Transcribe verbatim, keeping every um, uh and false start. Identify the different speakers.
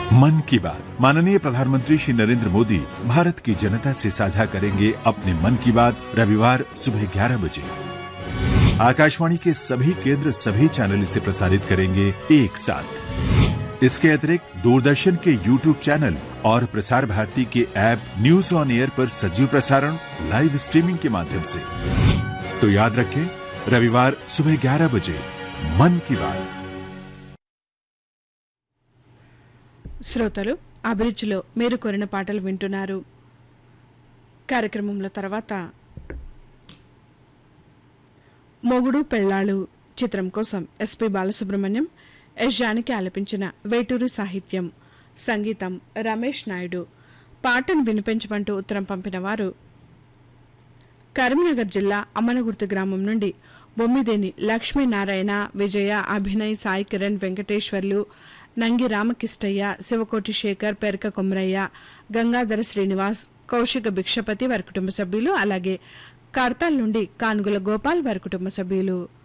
Speaker 1: मन की बात। माननीय प्रधानमंत्री श्री नरेंद्र मोदी भारत की जनता से साझा करेंगे अपने मन की बात रविवार सुबह ग्यारह बजे। आकाशवाणी के सभी केंद्र सभी चैनल इसे प्रसारित करेंगे एक साथ। इसके अतिरिक्त दूरदर्शन के यूट्यूब चैनल और प्रसार भारती के ऐप न्यूज ऑन एयर पर सजीव प्रसारण लाइव स्ट्रीमिंग के माध्यम से। तो याद रखें, रविवार सुबह ग्यारह बजे मन की बात।
Speaker 2: శ్రోతలు అభిరుచిలో మీరు కోరిన పాటలు వింటున్నారు. కార్యక్రమంలో తర్వాత మొగుడు పెళ్ళాళ్ళు చిత్రం కోసం ఎస్పి బాలసుబ్రహ్మణ్యం, ఎస్ జానకి ఆలపించిన వేటూరి సాహిత్యం, సంగీతం రమేష్ నాయుడు. పాటను వినిపించమంటూ ఉత్తరం పంపిన వారు కరీంనగర్ జిల్లా అమ్మనగుర్తు గ్రామం నుండి బొమ్మిదేని లక్ష్మీనారాయణ, విజయ, అభినయ్, సాయి కిరణ్, వెంకటేశ్వర్లు, నంగి రామకిష్టయ్య, శివకోటి శేఖర్, పెరక కొమరయ్య, గంగాధర శ్రీనివాస్, కౌశిక భిక్షపతి వారి కుటుంబ సభ్యులు, అలాగే కార్తాల్ నుండి కానుగుల గోపాల్ వారి కుటుంబ సభ్యులు.